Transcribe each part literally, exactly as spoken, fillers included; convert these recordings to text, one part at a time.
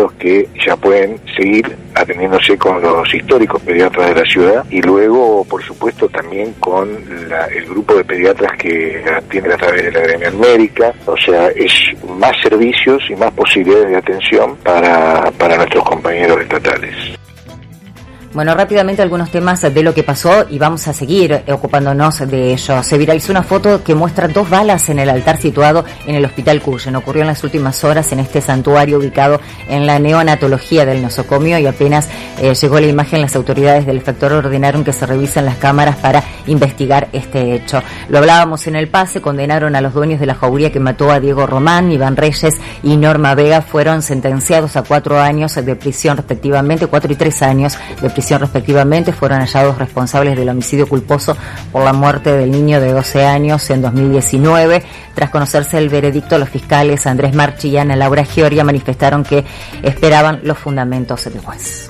pacientitos que ya pueden seguir atendiéndose con los históricos pediatras de la ciudad y luego, por supuesto, también con la, el grupo de pediatras que atienden a través de la gremial médica. O sea, es más servicios y más posibilidades de atención para, para nuestros compañeros estatales. Bueno, rápidamente algunos temas de lo que pasó y vamos a seguir ocupándonos de ello. Se viralizó una foto que muestra dos balas en el altar situado en el Hospital Cuyen. Ocurrió en las últimas horas en este santuario ubicado en la neonatología del nosocomio y apenas eh, llegó la imagen, las autoridades del factor ordenaron que se revisen las cámaras para investigar este hecho. Lo hablábamos en el pase, condenaron a los dueños de la jauría que mató a Diego Román, Iván Reyes y Norma Vega, fueron sentenciados a cuatro años de prisión respectivamente, cuatro y tres años de prisión respectivamente. Fueron hallados responsables del homicidio culposo por la muerte del niño de doce años en dos mil diecinueve. Tras conocerse el veredicto, los fiscales Andrés Marchi y Ana Laura Gioria manifestaron que esperaban los fundamentos del juez.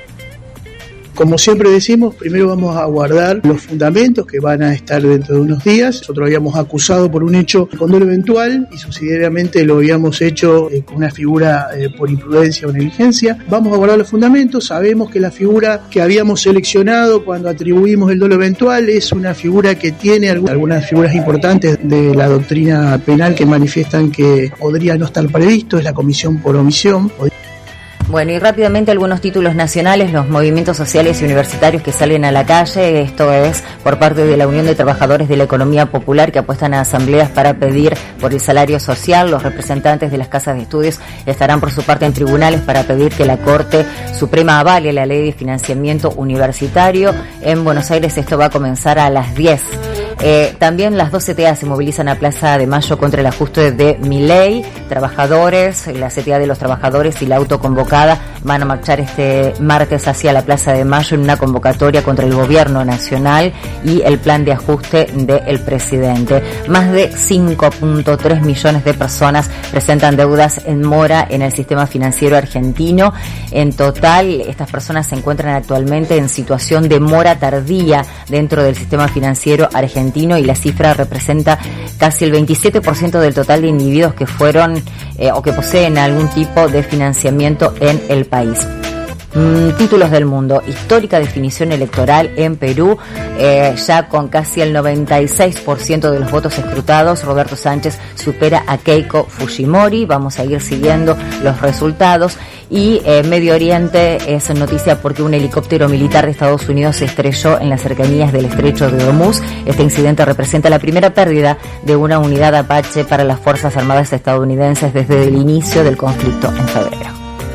Como siempre decimos, primero vamos a guardar los fundamentos que van a estar dentro de unos días. Nosotros habíamos acusado por un hecho de condoro eventual y subsidiariamente lo habíamos hecho eh, con una figura eh, por imprudencia o negligencia. Vamos a guardar los fundamentos. Sabemos que la figura que habíamos seleccionado cuando atribuimos el dolo eventual es una figura que tiene algunas figuras importantes de la doctrina penal que manifiestan que podría no estar previsto, es la comisión por omisión. Bueno, y rápidamente algunos títulos nacionales, los movimientos sociales y universitarios que salen a la calle, esto es por parte de la Unión de Trabajadores de la Economía Popular, que apuestan a asambleas para pedir por el salario social. Los representantes de las casas de estudios estarán por su parte en tribunales para pedir que la Corte Suprema avale la ley de financiamiento universitario. En Buenos Aires esto va a comenzar a las diez. Eh, también las dos C T A se movilizan a Plaza de Mayo contra el ajuste de Milei. Trabajadores, la C T A de los trabajadores y la autoconvocada van a marchar este martes hacia la Plaza de Mayo en una convocatoria contra el gobierno nacional y el plan de ajuste del presidente. Más de cinco punto tres millones de personas presentan deudas en mora en el sistema financiero argentino. En total, estas personas se encuentran actualmente en situación de mora tardía dentro del sistema financiero argentino, y la cifra representa casi el veintisiete por ciento del total de individuos que fueron eh, o que poseen algún tipo de financiamiento en el país. Mm, títulos del mundo. Histórica definición electoral en Perú, eh, ya con casi el noventa y seis por ciento de los votos escrutados, Roberto Sánchez supera a Keiko Fujimori. Vamos a ir siguiendo los resultados. Y eh, Medio Oriente es noticia porque un helicóptero militar de Estados Unidos se estrelló en las cercanías del estrecho de Hormuz. Este incidente representa la primera pérdida de una unidad Apache para las Fuerzas Armadas estadounidenses desde el inicio del conflicto en febrero.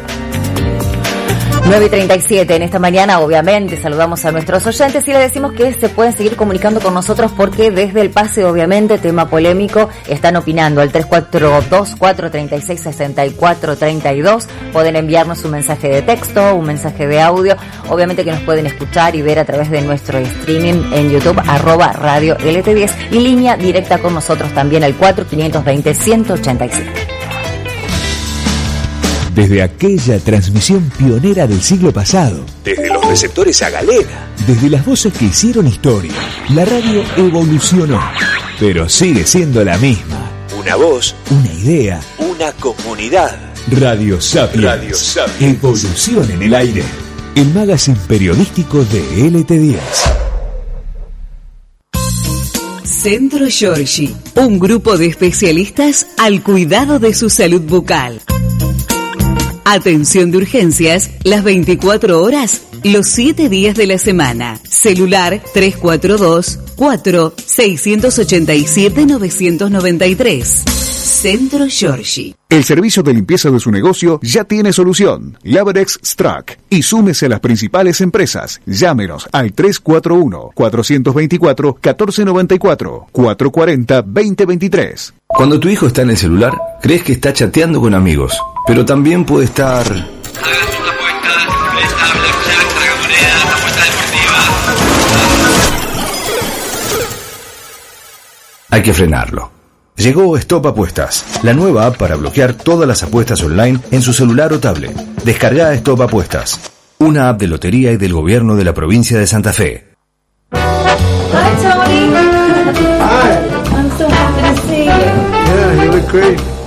nueve y treinta y siete en esta mañana, obviamente saludamos a nuestros oyentes y les decimos que se pueden seguir comunicando con nosotros porque desde el pase, obviamente, tema polémico, están opinando al tres cuatro dos, cuatro tres seis, seis cuatro tres dos. Pueden enviarnos un mensaje de texto, un mensaje de audio, obviamente que nos pueden escuchar y ver a través de nuestro streaming en YouTube, arroba radio L T diez, y línea directa con nosotros también al cuatro cinco dos cero, uno ocho siete. Desde aquella transmisión pionera del siglo pasado, desde los receptores a galera, desde las voces que hicieron historia, la radio evolucionó, pero sigue siendo la misma. Una voz, una idea, una comunidad. Radio Sapiens. Radio Sapiens. Evolución en el aire. El magazine periodístico de L T diez. Centro Giorgi, un grupo de especialistas al cuidado de su salud bucal. Atención de urgencias, las veinticuatro horas, los siete días de la semana. Celular tres cuatro dos, cuatro seis ocho siete, nueve nueve tres. Centro Giorgi. El servicio de limpieza de su negocio ya tiene solución. Laberex Strack. Y súmese a las principales empresas. Llámenos al tres cuatro uno, cuatro dos cuatro, uno cuatro nueve cuatro, cuatro cuatro cero, dos cero dos tres. Cuando tu hijo está en el celular, crees que está chateando con amigos, pero también puede estar... Haga tus apuestas, presta Blackjack, tragamonedas, apuesta deportiva. Hay que frenarlo. Llegó Stop Apuestas, la nueva app para bloquear todas las apuestas online en su celular o tablet. Descarga Stop Apuestas, una app de lotería y del gobierno de la provincia de Santa Fe. Hi, Tony. Hi. I'm so happy to see you. Yeah, you look great.